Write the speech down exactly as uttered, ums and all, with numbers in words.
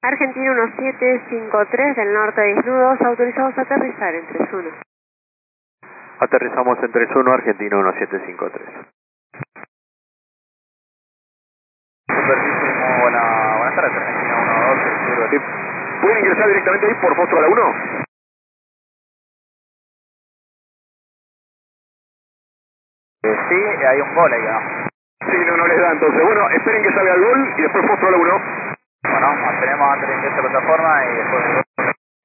Argentina uno siete cinco tres del norte de diez autorizados a aterrizar en tres uno. Aterrizamos en tres uno, Argentina uno siete cinco tres. Superfície, buena, buenas tardes, Argentina uno dos, el sur. Sí. ¿Pueden ingresar directamente ahí por Foxtrot a la uno? Eh, sí, hay un gol ahí, ¿no? Sí, no, no les da entonces. Bueno, esperen que salga el gol y después Foxtrot a la uno. Bueno, mantenemos antes de ingreso a la plataforma y después...